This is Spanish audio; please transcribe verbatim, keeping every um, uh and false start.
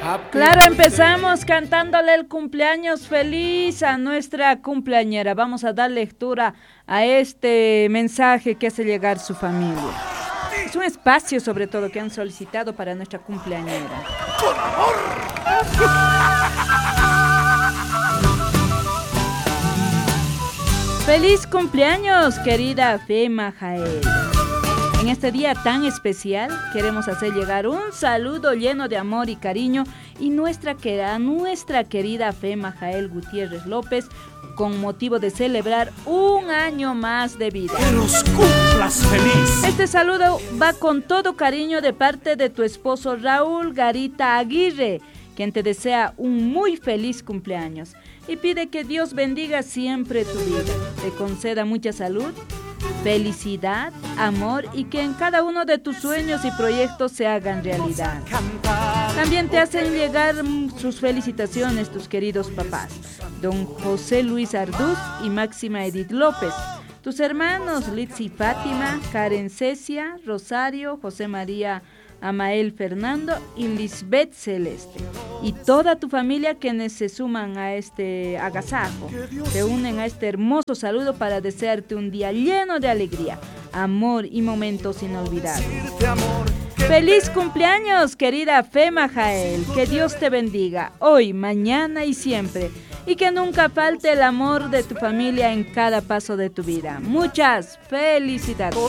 Claro, empezamos cantándole el cumpleaños feliz a nuestra cumpleañera. Vamos a dar lectura a este mensaje que hace llegar su familia. Es un espacio, sobre todo, que han solicitado para nuestra cumpleañera. ¡Con amor! ¡Feliz cumpleaños, querida Fema Jael! En este día tan especial queremos hacer llegar un saludo lleno de amor y cariño y nuestra, a nuestra querida Fema Jael Gutiérrez López con motivo de celebrar un año más de vida. ¡Que los cumplas feliz! Este saludo va con todo cariño de parte de tu esposo Raúl Garita Aguirre, quien te desea un muy feliz cumpleaños y pide que Dios bendiga siempre tu vida, te conceda mucha salud, felicidad, amor y que en cada uno de tus sueños y proyectos se hagan realidad. También te hacen llegar sus felicitaciones tus queridos papás, don José Luis Arduz y Máxima Edith López, tus hermanos Litsi Fátima, Karen Cecia, Rosario, José María Amael Fernando y Lisbeth Celeste y toda tu familia quienes se suman a este agasajo, se unen a este hermoso saludo para desearte un día lleno de alegría, amor y momentos inolvidables. ¡Feliz cumpleaños, querida Fema Jael! Que Dios te bendiga hoy, mañana y siempre y que nunca falte el amor de tu familia en cada paso de tu vida. Muchas felicidades.